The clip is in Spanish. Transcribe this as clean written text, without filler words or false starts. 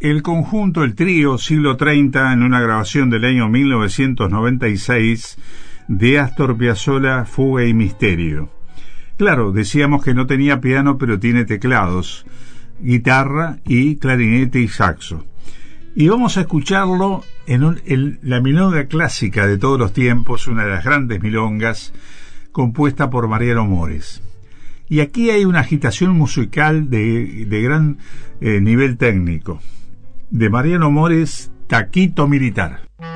el conjunto, el trío Siglo 30, en una grabación del año 1996 de Astor Piazzolla, Fuga y Misterio. Claro, decíamos que no tenía piano, pero tiene teclados, guitarra y clarinete y saxo. Y vamos a escucharlo en la milonga clásica de todos los tiempos, una de las grandes milongas, compuesta por Mariano Mores. Y aquí hay una agitación musical de gran nivel técnico. De Mariano Mores, Taquito Militar.